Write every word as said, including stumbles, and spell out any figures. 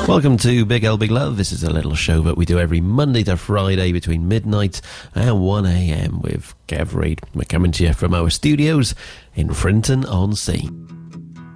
Welcome to Big L Big Love. This is a little show that we do every Monday to Friday between midnight and one a.m. with Kev Reid. We're coming to you from our studios in Frinton-on-Sea.